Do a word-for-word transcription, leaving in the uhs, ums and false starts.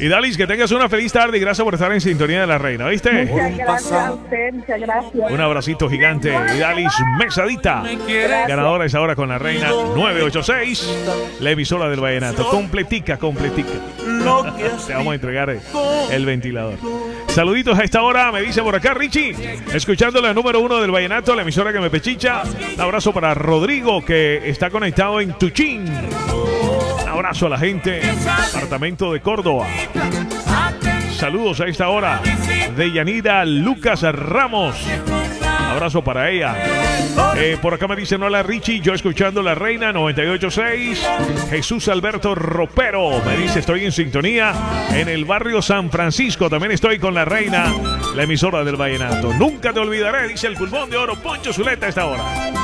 Y Dalis, que tengas una feliz tarde y gracias por estar en sintonía de la reina, ¿viste? Muchas gracias a usted, muchas gracias. Un abracito gigante. Y Dalis Mesadita, ganadora es ahora con la reina nueve ocho seis, la emisora del vallenato. Completica, completica. Te vamos a entregar el ventilador. Saluditos a esta hora, me dice por acá Richie, escuchando la número uno del vallenato, la emisora que me pechicha. Un abrazo para Rodrigo, que está conectado en Tuchín. Un abrazo a la gente, apartamento de Córdoba. Saludos a esta hora de Yanira Lucas Ramos. Abrazo para ella. Eh, por acá me dicen hola Richie, yo escuchando la reina noventa y ocho seis. Jesús Alberto Ropero me dice estoy en sintonía en el barrio San Francisco. También estoy con la reina, la emisora del vallenato. Nunca te olvidaré, dice el pulmón de oro Poncho Zuleta a esta hora.